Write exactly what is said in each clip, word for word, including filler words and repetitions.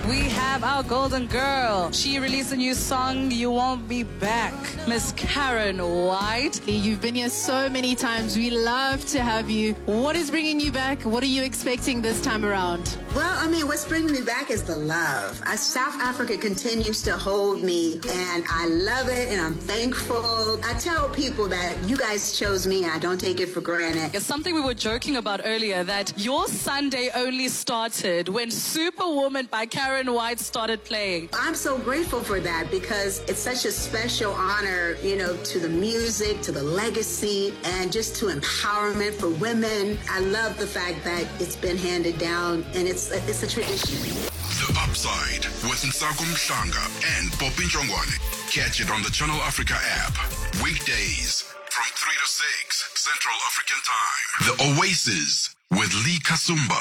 We have our golden girl. She released a new song, You Won't Be Back. Miss Karen White. You've been here so many times. We love to have you. What is bringing you back? What are you expecting this time around? Well, I mean, what's bringing me back is the love. Uh, South Africa continues to hold me, and I love it, and I'm thankful. I tell people that you guys chose me, and I don't take it for granted. It's something we were joking about earlier, that your Sunday only started when Superwoman by Karen White started playing. I'm so grateful for that because it's such a special honor, you know, to the music, to the legacy, and just to empowerment for women. I love the fact that it's been handed down, and it's it's a tradition. The Upside with Nsako Mhlanga and Poppy Njongwane. Catch it on the Channel Africa app. Weekdays from three to six Central African Time. The Oasis with Lee Kasumba.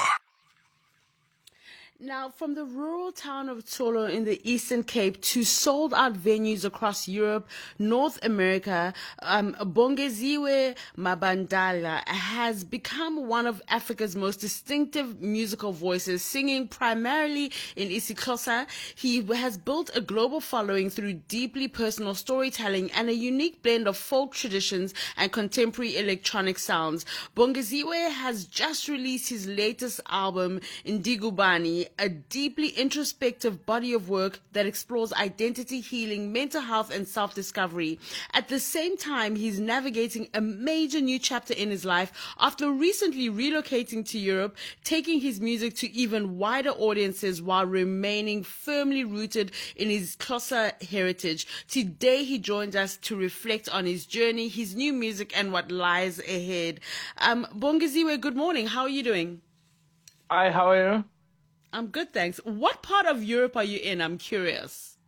Now, from the rural town of Tsolo in the Eastern Cape to sold-out venues across Europe, North America, um, Bongeziwe Mabandala has become one of Africa's most distinctive musical voices, singing primarily in isiXhosa. He has built a global following through deeply personal storytelling and a unique blend of folk traditions and contemporary electronic sounds. Bongeziwe has just released his latest album, Ndigubani, a deeply introspective body of work that explores identity, healing, mental health, and self-discovery. At the same time, he's navigating a major new chapter in his life after recently relocating to Europe, taking his music to even wider audiences while remaining firmly rooted in his Xhosa heritage. Today, he joins us to reflect on his journey, his new music, and what lies ahead. Um, Bongeziwe, good morning. How are you doing? Hi, how are you? I'm good, thanks. What part of Europe are you in? I'm curious.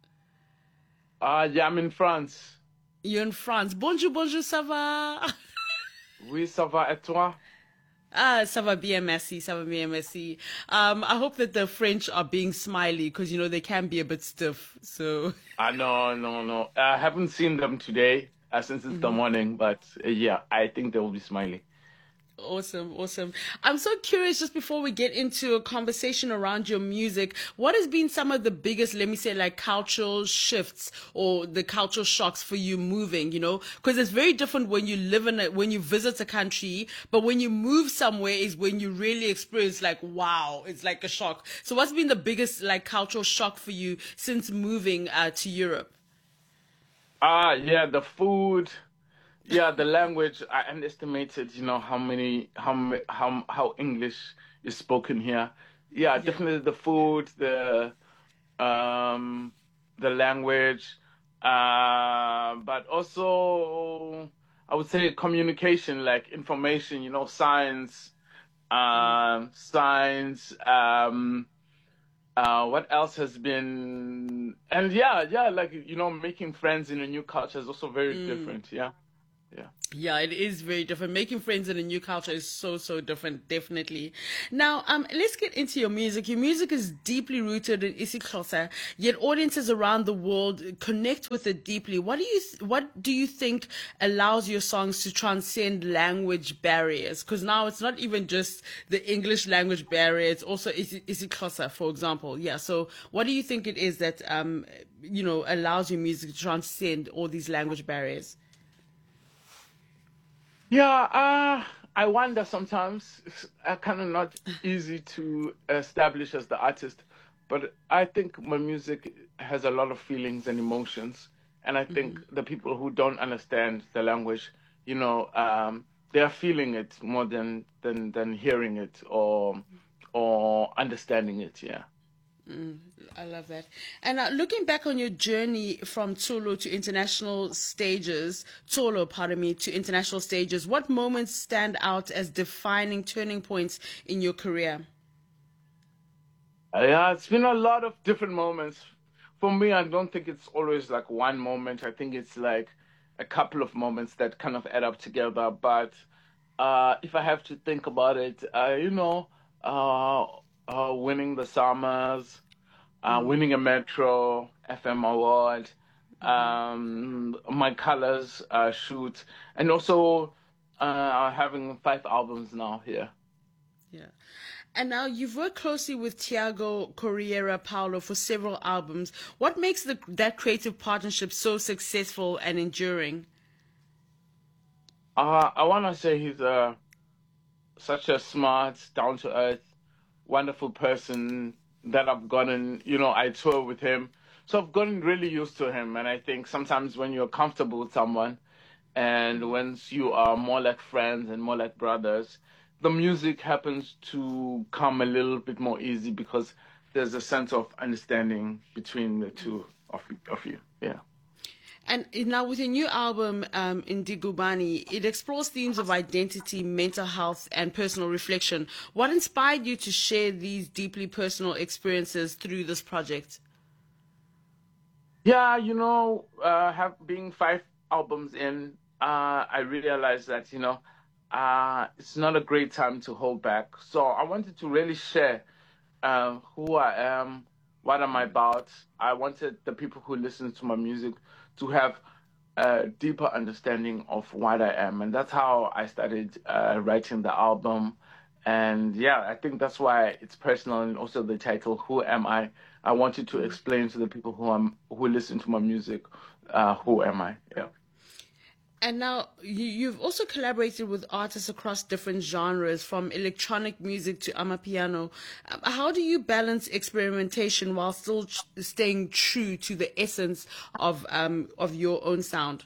Uh, yeah, I'm in France. You're in France. Bonjour, bonjour, ça va? Oui, ça va, et toi? Ah, ça va bien, merci, ça va bien, merci. Um, I hope that the French are being smiley because, you know, they can be a bit stiff, so... Uh, no, no, no. I haven't seen them today uh, since it's mm-hmm. the morning, but uh, yeah, I think they will be smiling. Awesome, awesome. I'm so curious, just before we get into a conversation around your music, what has been some of the biggest, let me say, like cultural shifts or the cultural shocks for you moving, you know? Because it's very different when you live in it, when you visit a country, but when you move somewhere is when you really experience like, wow, it's like a shock. So what's been the biggest like cultural shock for you since moving uh, to Europe? Ah, uh, yeah, the food. Yeah, the language. I underestimated, you know, how many, how how how English is spoken here. Yeah, yeah. Definitely the food, the um, the language, uh, but also I would say communication, like information. You know, science, uh, science. Um, uh, what else has been? And yeah, yeah, like you know, making friends in a new culture is also very mm. different. Yeah. Yeah. Yeah, it is very different. Making friends in a new culture is so, so different, definitely. Now, um, let's get into your music. Your music is deeply rooted in isiXhosa, yet audiences around the world connect with it deeply. What do you, what do you think allows your songs to transcend language barriers? Because now it's not even just the English language barrier, it's also isiXhosa, for example. Yeah, so what do you think it is that, um, you know, allows your music to transcend all these language barriers? Yeah, uh, I wonder sometimes. It's uh, kind of not easy to establish as the artist, but I think my music has a lot of feelings and emotions, and I think mm-hmm. the people who don't understand the language, you know, um, they are feeling it more than than than hearing it or or understanding it. Yeah. Mm, I love that. And uh, looking back on your journey from Tsolo to international stages, Tsolo, pardon me, to international stages, what moments stand out as defining turning points in your career? Uh, yeah, it's been a lot of different moments. For me, I don't think it's always like one moment. I think it's like a couple of moments that kind of add up together. But uh, if I have to think about it, uh, you know, uh, Uh, winning the Summers, uh, winning a Metro F M award, um, my Colors uh, shoot, and also uh, having five albums now here. Yeah. And now you've worked closely with Tiago Correia Paulo for several albums. What makes the, that creative partnership so successful and enduring? Uh, I want to say he's a, such a smart, down-to-earth, wonderful person that I've gotten, you know, I tour with him. So I've gotten really used to him. And I think sometimes when you're comfortable with someone and once you are more like friends and more like brothers, the music happens to come a little bit more easy because there's a sense of understanding between the two of, of you. Yeah. And now with your new album, um, Indigubani, it explores themes of identity, mental health, and personal reflection. What inspired you to share these deeply personal experiences through this project? Yeah, you know, uh, have being five albums in, uh, I realized that, you know, uh, it's not a great time to hold back. So I wanted to really share uh, who I am, what am I about. I wanted the people who listen to my music to have a deeper understanding of what I am. And that's how I started uh, writing the album. And yeah, I think that's why it's personal, and also the title, Who Am I? I wanted to explain to the people who am who listen to my music, uh, who am I? Yeah. And now you, you've also collaborated with artists across different genres, from electronic music to amapiano. Um, How do you balance experimentation while still ch- staying true to the essence of um, of your own sound?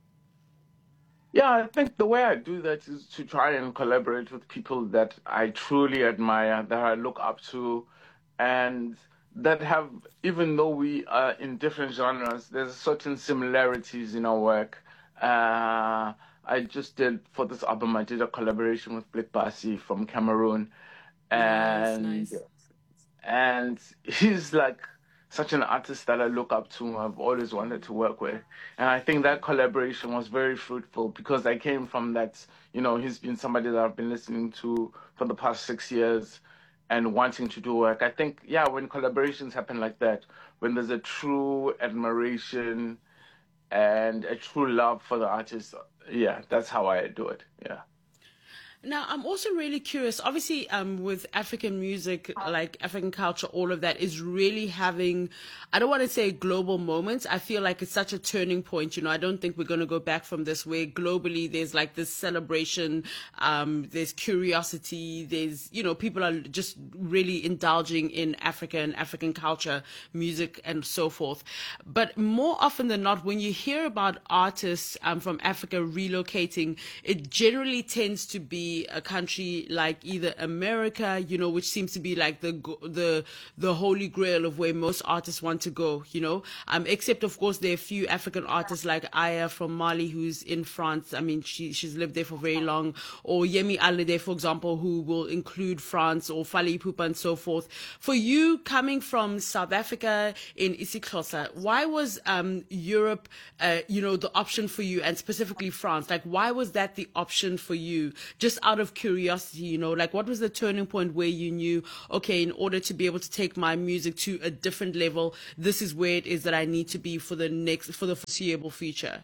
Yeah, I think the way I do that is to try and collaborate with people that I truly admire, that I look up to, and that have, even though we are in different genres, there's certain similarities in our work. Uh, I just did, for this album, I did a collaboration with Blick Basi from Cameroon. Nice, And nice. and he's like such an artist that I look up to, I've always wanted to work with. And I think that collaboration was very fruitful because I came from that, you know, he's been somebody that I've been listening to for the past six years and wanting to do work. I think, yeah, when collaborations happen like that, when there's a true admiration and a true love for the artist, yeah, that's how I do it. Yeah. Now, I'm also really curious. Obviously, um, with African music, like African culture, all of that is really having, I don't want to say global moments. I feel like it's such a turning point. You know, I don't think we're going to go back from this, where globally there's like this celebration, um, there's curiosity, there's, you know, people are just really indulging in Africa and African culture, music, and so forth. But more often than not, when you hear about artists um, from Africa relocating, it generally tends to be a country like either America, you know, which seems to be like the the the holy grail of where most artists want to go, you know. Um, except of course there are a few African artists like Aya from Mali, who's in France. I mean, she she's lived there for very long. Or Yemi Alade, for example, who will include France, or Fally Ipupa and so forth. For you, coming from South Africa in isiXhosa, why was um Europe, uh, you know, the option for you, and specifically France? Like, why was that the option for you? Just out of curiosity, you know, like what was the turning point where you knew, okay, in order to be able to take my music to a different level, this is where it is that I need to be for the next, for the foreseeable future?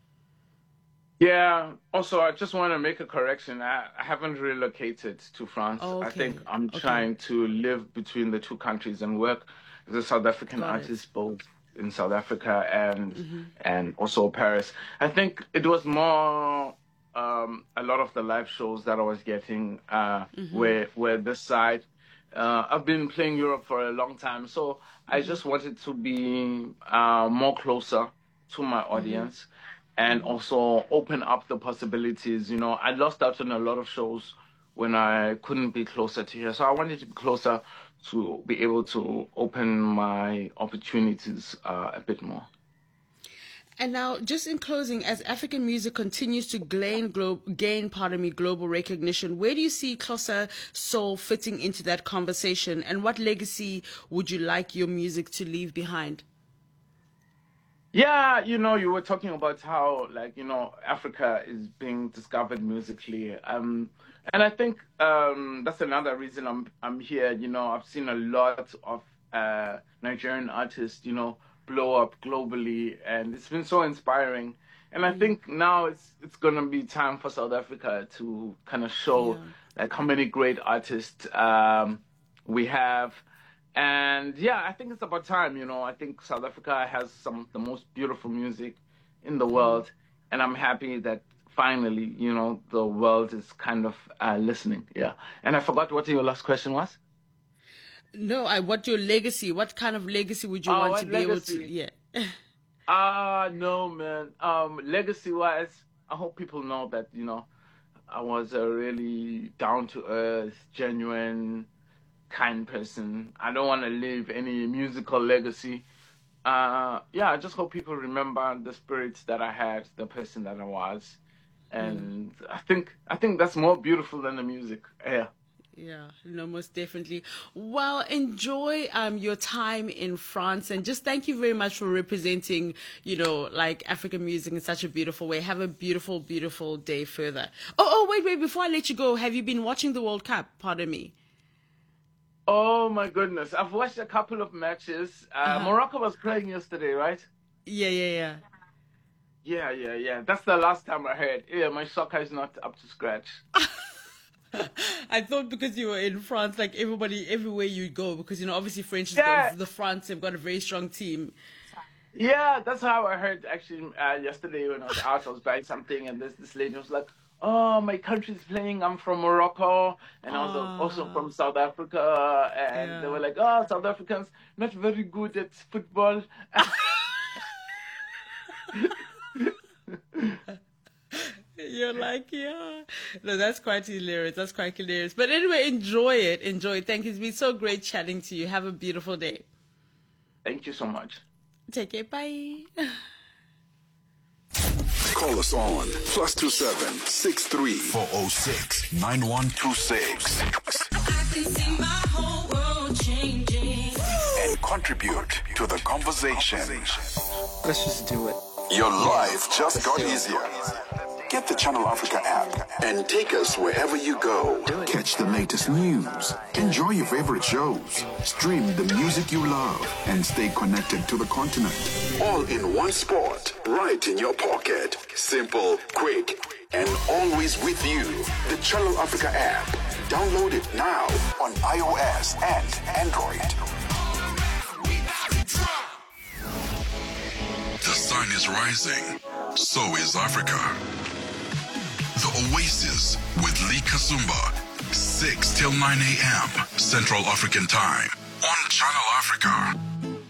Yeah. Also, I just want to make a correction. I, I haven't relocated to France. Oh, I okay. think I'm Okay. trying to live between the two countries and work as a South African Got it. artist, both in South Africa and Mm-hmm. and also Paris. I think it was more um, a lot of the live shows that I was getting uh, Mm-hmm. were were this side. Uh, I've been playing Europe for a long time, so I Mm-hmm. just wanted to be uh, more closer to my audience and also open up the possibilities. You know, I lost out on a lot of shows when I couldn't be closer to here. So I wanted to be closer to be able to open my opportunities uh, a bit more. And now, just in closing, as African music continues to gain, glo- gain, pardon me, global recognition, where do you see Xhosa Soul fitting into that conversation, and what legacy would you like your music to leave behind? Yeah, you know, you were talking about how, like, you know, Africa is being discovered musically. Um, and I think um, that's another reason I'm I'm here. You know, I've seen a lot of uh, Nigerian artists, you know, blow up globally, and it's been so inspiring. And I think now it's it's gonna be time for South Africa to kind of show Yeah. like how many great artists um, we have. And yeah, I think it's about time, you know. I think South Africa has some of the most beautiful music in the world. And I'm happy that finally, you know, the world is kind of uh, listening. Yeah. And I forgot what your last question was. No, I what your legacy? What kind of legacy would you Oh, want what to be able legacy? to? Yeah. Ah, uh, no, man. Um, legacy-wise, I hope people know that, you know, I was a really down-to-earth, genuine, kind person. I don't want to leave any musical legacy. Uh, yeah, I just hope people remember the spirits that I had, the person that I was, and mm. I think I think that's more beautiful than the music. Yeah. Yeah, no, most definitely. Well, enjoy um your time in France, and just thank you very much for representing, you know, like African music in such a beautiful way. Have a beautiful, beautiful day further. Oh, oh, wait, wait, before I let you go, have you been watching the World Cup? Pardon me. Oh my goodness, I've watched a couple of matches. Uh, uh-huh. Morocco was playing yesterday, right? Yeah, yeah, yeah. Yeah, yeah, yeah. That's the last time I heard. Yeah, my soccer is not up to scratch. I thought because you were in France, like everybody, everywhere you go, because, you know, obviously French is yeah. the France have got a very strong team. Yeah, that's how I heard actually uh, yesterday when I was out, I was buying something, and this this lady was like, oh, my country's playing, I'm from Morocco, and I was oh. also from South Africa, and yeah. they were like, oh, South Africans, not very good at football. You're like, yeah. No, that's quite hilarious. That's quite hilarious. But anyway, enjoy it. Enjoy it. Thank you. It's been so great chatting to you. Have a beautiful day. Thank you so much. Take care. Bye. Call us on plus two seven six three four zero six nine one two six. I can see my whole world changing. And contribute to the conversation. Let's just do it. Your life just got easier. Get the Channel Africa app and take us wherever you go. Catch the latest news, enjoy your favorite shows, stream the music you love, and stay connected to the continent. All in one spot, right in your pocket. Simple, quick, and always with you. The Channel Africa app. Download it now on iOS and Android. The sun is rising. So is Africa. The Oasis with Lee Kasumba, six till nine a.m. Central African Time on Channel Africa.